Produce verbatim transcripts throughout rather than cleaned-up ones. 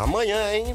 Amanhã, hein?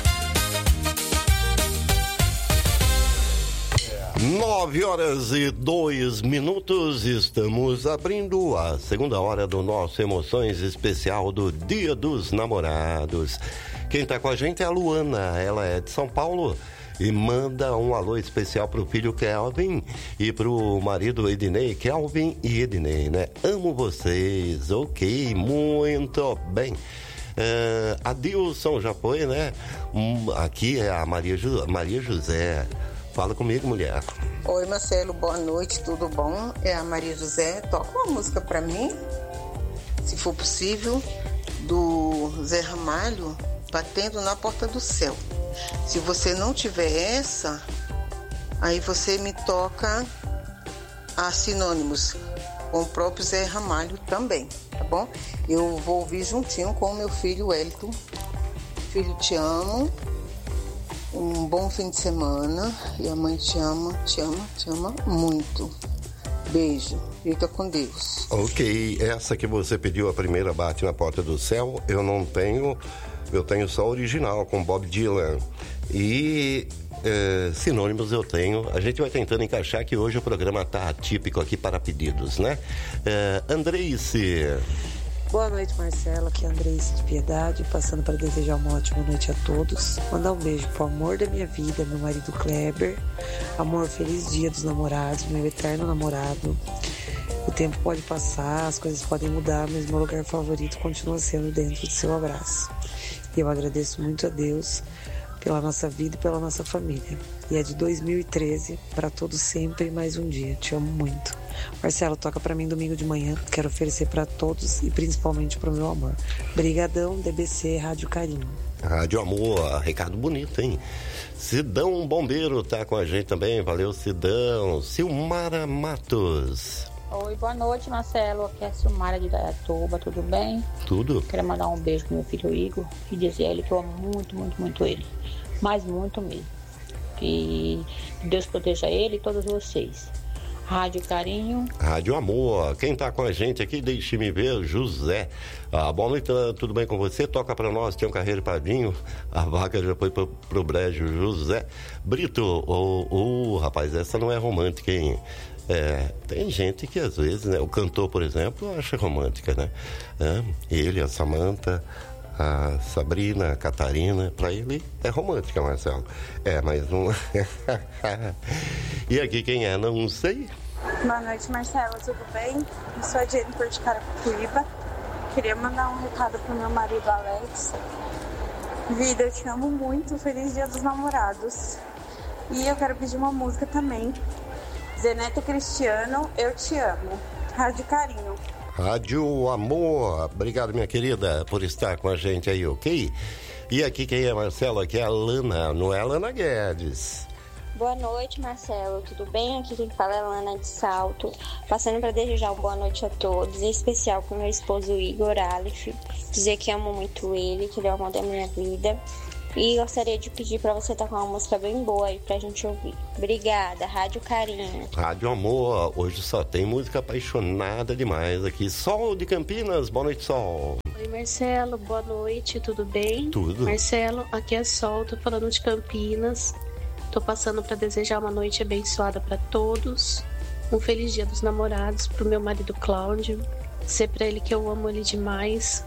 Nove horas e dois minutos, estamos abrindo a segunda hora do nosso Emoções Especial do Dia dos Namorados. Quem tá com a gente é a Luana, ela é de São Paulo e manda um alô especial pro filho Kelvin e pro marido Ednei, Kelvin e Ednei, né? Amo vocês, ok, muito bem. Uh, Adilson já foi, né? Um, aqui é a Maria, Ju, Maria José. Fala comigo, mulher. Oi, Marcelo, boa noite, tudo bom? É a Maria José. Toca uma música pra mim, se for possível, do Zé Ramalho, Batendo na Porta do Céu. Se você não tiver essa, aí você me toca a Sinônimos, com o próprio Zé Ramalho também, tá bom? Eu vou ouvir juntinho com o meu filho Wellington. Filho, te amo. Um bom fim de semana. E a mãe te ama, te ama, te ama muito. Beijo. Fica com Deus. Ok, essa que você pediu, a primeira, Bate na Porta do Céu, eu não tenho, eu tenho só a original com Bob Dylan. E é, Sinônimos eu tenho. A gente vai tentando encaixar, que hoje o programa tá atípico aqui para pedidos, né? É, Andreice. Boa noite, Marcelo. Aqui é a Andreice de Piedade, passando para desejar uma ótima noite a todos. Mandar um beijo pro amor da minha vida, meu marido Kleber. Amor, feliz dia dos namorados, meu eterno namorado. O tempo pode passar, as coisas podem mudar, mas meu lugar favorito continua sendo dentro do seu abraço. E eu agradeço muito a Deus pela nossa vida e pela nossa família. E é de dois mil e treze, para todos sempre, mais um dia. Te amo muito. Marcelo, toca pra mim domingo de manhã. Quero oferecer pra todos e principalmente pro meu amor. Brigadão, D B C, Rádio Carinho. Rádio Amor, recado bonito, hein? Sidão Bombeiro tá com a gente também. Valeu, Sidão. Silmara Matos. Oi, boa noite, Marcelo. Aqui é a Silmara de Dayatuba, tudo bem? Tudo. Quero mandar um beijo pro meu filho Igor e dizer a ele que eu amo muito, muito, muito ele. Mas muito mesmo. Que Deus proteja ele e todos vocês. Rádio Carinho. Rádio Amor. Quem tá com a gente aqui, deixe-me ver, José. Ah, boa noite, tudo bem com você? Toca pra nós, tem um carreiro padrinho. A vaca já foi pro, pro brejo, José. Brito, o oh, oh, rapaz, essa não é romântica, hein? É, tem gente que às vezes, né? O cantor, por exemplo, acha romântica, né? É, ele, a Samanta, a Sabrina, a Catarina, pra ele é romântica, Marcelo. É, mas não... E aqui quem é? Não sei. Boa noite, Marcelo, tudo bem? Eu sou a Jennifer de Carapicuíba. Queria mandar um recado pro meu marido Alex. Vida, eu te amo muito, feliz dia dos namorados. E eu quero pedir uma música também. Zeneto Cristiano, eu te amo. Rádio Carinho. Rádio Amor. Obrigado, minha querida, por estar com a gente aí, ok? E aqui quem é, Marcelo? Aqui é a Lana, não é a Lana Guedes. Boa noite, Marcelo, tudo bem? Aqui quem fala é a Lana de Salto, passando para desejar uma boa noite a todos, em especial com meu esposo Igor Aleph, dizer que amo muito ele, que ele é o amor da minha vida. E gostaria de pedir pra você tocar uma música bem boa aí pra gente ouvir. Obrigada, Rádio Carinho. Rádio Amor, hoje só tem música apaixonada demais aqui. Sol de Campinas, boa noite, Sol. Oi, Marcelo, boa noite, tudo bem? Tudo. Marcelo, aqui é Sol, tô falando de Campinas. Tô passando pra desejar uma noite abençoada pra todos. Um feliz dia dos namorados pro meu marido Cláudio. Dizer pra ele que eu amo ele demais.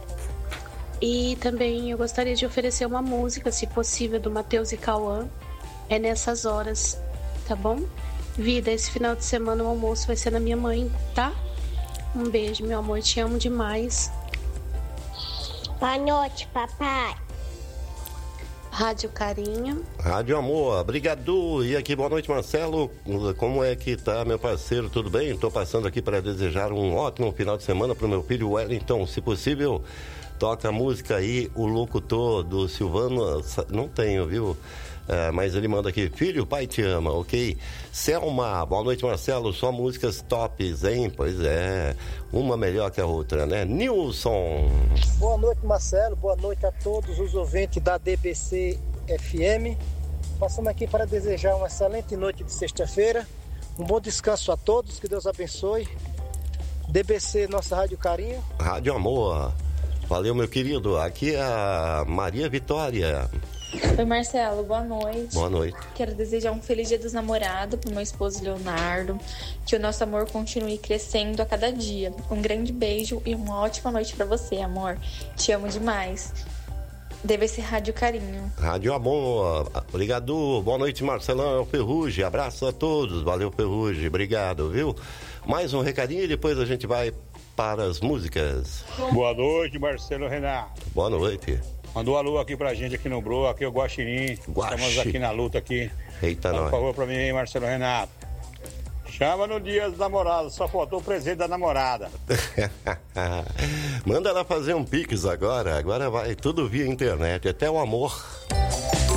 E também eu gostaria de oferecer uma música, se possível, do Matheus e Cauã. É Nessas Horas, tá bom? Vida, esse final de semana o almoço vai ser na minha mãe, tá? Um beijo, meu amor, te amo demais. Boa noite, papai. Rádio Carinho. Rádio Amor, obrigado. E aqui, boa noite, Marcelo. Como é que tá, meu parceiro? Tudo bem? Tô passando aqui para desejar um ótimo final de semana pro meu filho Wellington, se possível. Toca a música aí, o locutor do Silvano, não tenho, viu? É, mas ele manda aqui, filho, pai te ama, ok? Selma, boa noite, Marcelo, só músicas tops, hein? Pois é, uma melhor que a outra, né? Nilson. Boa noite, Marcelo, boa noite a todos os ouvintes da D B C F M. Passando aqui para desejar uma excelente noite de sexta-feira, um bom descanso a todos, que Deus abençoe. D B C, nossa Rádio Carinho. Rádio Amor. Valeu, meu querido. Aqui é a Maria Vitória. Oi, Marcelo, boa noite. Boa noite. Quero desejar um feliz dia dos namorados pro meu esposo Leonardo, que o nosso amor continue crescendo a cada dia. Um grande beijo e uma ótima noite pra você, amor. Te amo demais. Deve ser Rádio Carinho. Rádio Amor. Obrigado. Boa noite, Marcelão Ferrugem. Abraço a todos. Valeu, Ferrugem. Obrigado, viu? Mais um recadinho e depois a gente vai para as músicas. Boa noite, Marcelo Renato. Boa noite. Mandou um alô aqui pra gente aqui no Bro, aqui é o Guaxinim. Guaxi. Estamos aqui na luta aqui. Eita, Fala, nós. por favor, pra mim aí, Marcelo Renato. Chama no dia dos namorados, só faltou o presente da namorada. Manda ela fazer um pix agora. Agora vai tudo via internet, até o amor.